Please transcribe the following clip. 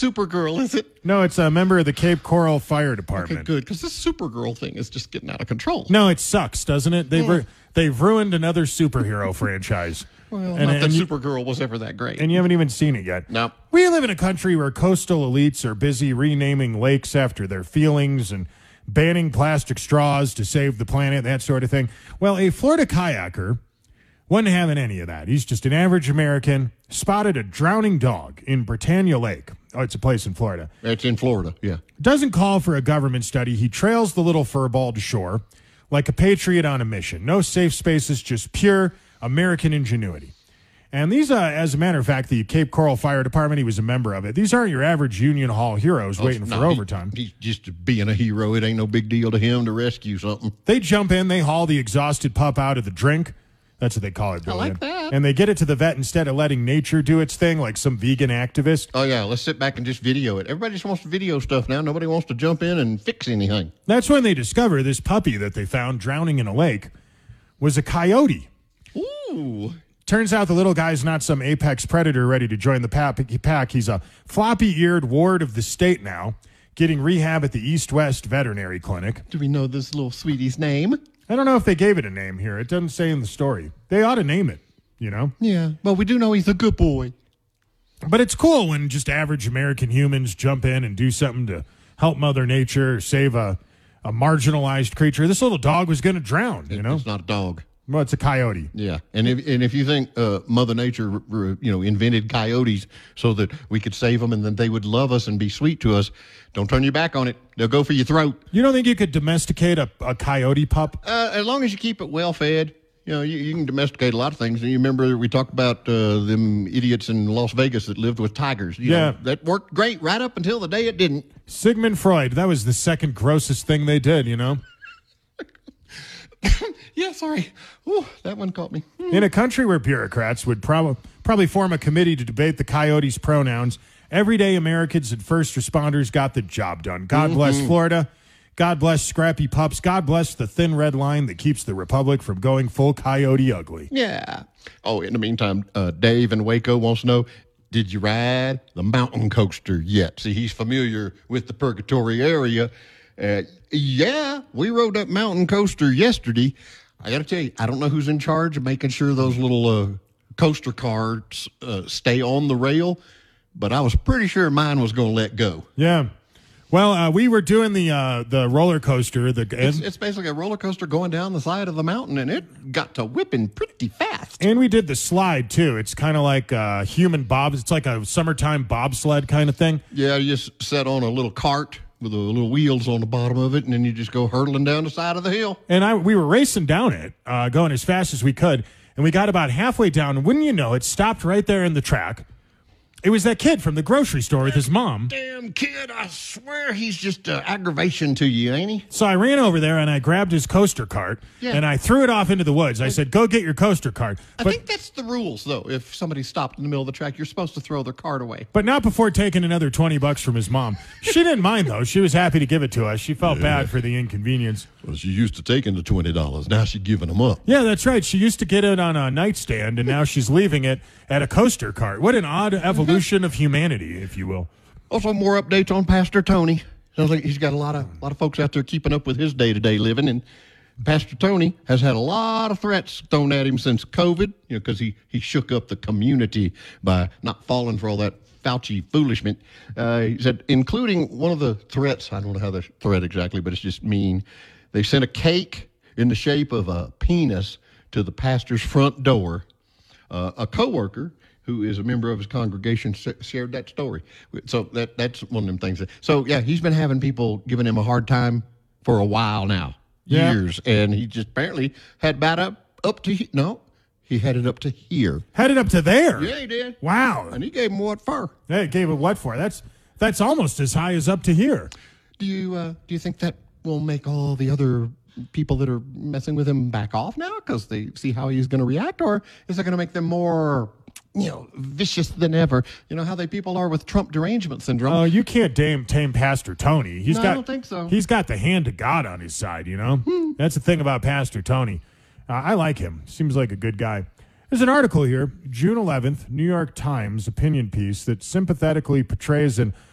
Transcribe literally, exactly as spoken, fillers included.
Supergirl, is it? No, it's a member of the Cape Coral Fire Department. Okay, good, because this Supergirl thing is just getting out of control. No, it sucks, doesn't it? They've Yeah. ru- they've ruined another superhero franchise. Well, and, not and that you, Supergirl was ever that great. and you haven't even seen it yet. No. We live in a country where coastal elites are busy renaming lakes after their feelings and banning plastic straws to save the planet, that sort of thing. Well, a Florida kayaker wasn't having any of that. He's just an average American, spotted a drowning dog in Britannia Lake. Oh, it's a place in Florida. It's in Florida, yeah. Doesn't call for a government study. He trails the little furball to shore like a patriot on a mission. No safe spaces, just pure American ingenuity. And these, uh, as a matter of fact, the Cape Coral Fire Department, he was a member of it. These aren't your average Union Hall heroes Oh, waiting no, for he- overtime. He's just being a hero. It ain't no big deal to him to rescue something. They jump in, they haul the exhausted pup out of the drink. That's what they call it, Billy. like that. And they get it to the vet instead of letting nature do its thing like some vegan activist. Oh, yeah, let's sit back and just video it. Everybody just wants to video stuff now. Nobody wants to jump in and fix anything. That's when they discover this puppy that they found drowning in a lake was a coyote. Ooh. Turns out the little guy's not some apex predator ready to join the pack. He's a floppy-eared ward of the state now, getting rehab at the East West Veterinary Clinic. Do we know this little sweetie's name? I don't know if they gave it a name here. It doesn't say in the story. They ought to name it, you know? Yeah, well, we do know he's a good boy. But it's cool when just average American humans jump in and do something to help Mother Nature or save a, a marginalized creature. This little dog was going to drown, you know? It's not a dog. Well, it's a coyote. Yeah, and if and if you think uh, Mother Nature, uh, you know, invented coyotes so that we could save them and then they would love us and be sweet to us, don't turn your back on it. They'll go for your throat. You don't think you could domesticate a, a coyote pup? Uh, as long as you keep it well fed, you know, you, you can domesticate a lot of things. And you remember we talked about uh, them idiots in Las Vegas that lived with tigers. You Yeah. know, that worked great right up until the day it didn't. Sigmund Freud, that was the second grossest thing they did, you know? Yeah, sorry. Ooh, that one caught me. In a country where bureaucrats would prob- probably form a committee to debate the coyotes' pronouns, everyday Americans and first responders got the job done. God Mm-hmm. bless Florida. God bless scrappy pups. God bless the thin red line that keeps the republic from going full coyote ugly. Yeah. Oh, in the meantime, uh, Dave in Waco wants to know, did you ride the mountain coaster yet? See, he's familiar with the Purgatory area. Uh, yeah, we rode that mountain coaster yesterday. I got to tell you, I don't know who's in charge of making sure those little uh, coaster carts uh, stay on the rail, but I was pretty sure mine was going to let go. Yeah. Well, uh, we were doing the uh, the roller coaster. The It's, and, it's basically a roller coaster going down the side of the mountain, and it got to whipping pretty fast. and we did the slide, too. It's kind of like uh, human bobs. It's like a summertime bobsled kind of thing. Yeah, you just set on a little cart with the little wheels on the bottom of it, and then you just go hurtling down the side of the hill. And I we were racing down it, uh, going as fast as we could. And we got about halfway down. And wouldn't you know, it stopped right there in the track. It was that kid from the grocery store with his mom. Damn kid, I swear he's just uh, aggravation to you, ain't he? So I ran over there and I grabbed his coaster cart Yeah. and I threw it off into the woods. I said, go get your coaster cart. I But, think that's the rules, though. If somebody stopped in the middle of the track, you're supposed to throw their cart away. but not before taking another twenty bucks from his mom. She didn't mind, though. She was happy to give it to us. She felt bad for the inconvenience. Well, she used to taking the twenty dollars. Now she's giving them up. Yeah, that's right. She used to get it on a nightstand, and now she's leaving it at a coaster cart. What an odd evolution of humanity, if you will. Also, more updates on Pastor Tony. Sounds like he's got a lot of a lot of folks out there keeping up with his day-to-day living, and Pastor Tony has had a lot of threats thrown at him since COVID, you know, because he, he shook up the community by not falling for all that Fauci foolishment. Uh, he said, including one of the threats, I don't know how the threat exactly, but it's just mean. They sent a cake in the shape of a penis to the pastor's front door. Uh, a coworker who is a member of his congregation sh- shared that story. So that that's one of them things. That, so, yeah, he's been having people giving him a hard time for a while now, Yeah. years. And he just apparently had about up, up to, he- no, he had it up to here. Headed up to there. Yeah, he did. Wow. And he gave him what for? They gave it what for? That's that's almost as high as up to here. Do you, uh, do you think that will make all the other people that are messing with him back off now because they see how he's going to react? Or is it going to make them more, you know, vicious than ever? You know how they people are with Trump derangement syndrome. Oh, you can't tame, tame Pastor Tony. He's No, I got, don't think so. He's got the hand of God on his side, you know? Hmm. That's the thing about Pastor Tony. Uh, I like him. Seems like a good guy. There's an article here, June eleventh, New York Times opinion piece that sympathetically portrays an